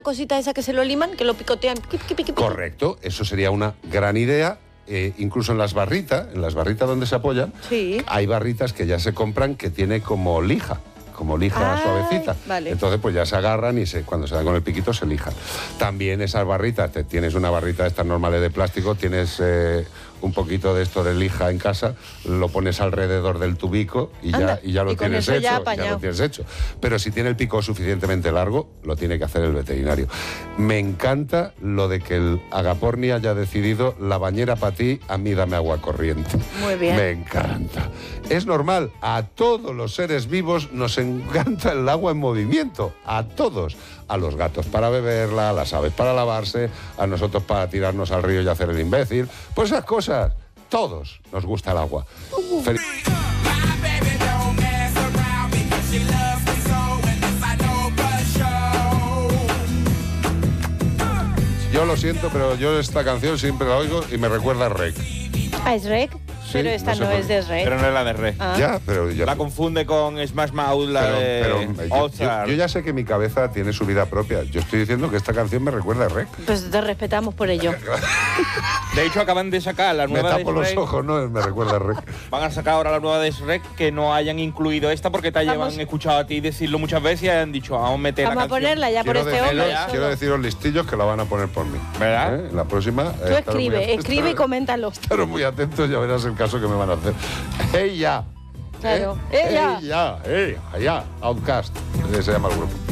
cosita esa que se lo liman, que lo picotean. Correcto, eso sería una gran idea. Incluso en las barritas donde se apoyan, sí, hay barritas que ya se compran que tiene como lija suavecita. Vale. Entonces pues ya se agarran y cuando se dan con el piquito se lijan. También esas barritas, tienes una barrita de estas normales de plástico, tienes un poquito de esto de lija en casa, lo pones alrededor del tubico y ya lo tienes hecho. Ya lo tienes hecho. Pero si tiene el pico suficientemente largo, lo tiene que hacer el veterinario. Me encanta lo de que el Agaporni haya decidido la bañera para ti, a mí dame agua corriente. Muy bien. Me encanta. Es normal, a todos los seres vivos nos encanta el agua en movimiento, a todos. A los gatos para beberla, a las aves para lavarse, a nosotros para tirarnos al río y hacer el imbécil. Pues esas cosas, todos nos gusta el agua. Yo lo siento, pero yo esta canción siempre la oigo y me recuerda a Rec. ¿Ah, es Rec? Sí, pero esta no es de Rec. Pero no es la de Rec. Ah. Ya, pero ya. La confunde con Smash Mouth, yo ya sé que mi cabeza tiene su vida propia. Yo estoy diciendo que esta canción me recuerda a Rec. Pues te respetamos por ello. De hecho, acaban de sacar la nueva Me tapo de Shrek. los ojos, no, me recuerda a Rec. Van a sacar ahora la nueva de Shrek, que no hayan incluido esta porque te llevan escuchado a ti decirlo muchas veces y han dicho, vamos a meter Vamos la a canción. ponerla ya por este hombre. Quiero deciros listillos que la van a poner por mí. ¿Verdad? La próxima. Tú escribe y coméntalo. Estaros muy atentos, ya verás el caso que me van a hacer. ¡Ella! Claro. ¡Ella! Outcast, se llama el grupo.